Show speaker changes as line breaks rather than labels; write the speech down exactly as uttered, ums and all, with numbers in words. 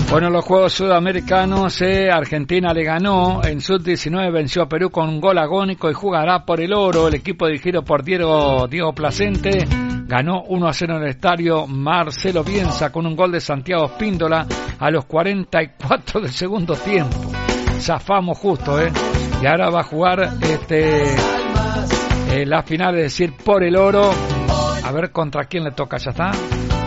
Bueno, los Juegos Sudamericanos, eh, Argentina le ganó, en sub diecinueve venció a Perú con un gol agónico y jugará por el oro. El equipo dirigido por Diego, Diego Placente ganó uno a cero en el estadio Marcelo Bielsa con un gol de Santiago Espíndola a los cuarenta y cuatro del segundo tiempo. Zafamos justo, ¿eh? Y ahora va a jugar este eh, la final, es decir, por el oro. A ver contra quién le toca, ya está.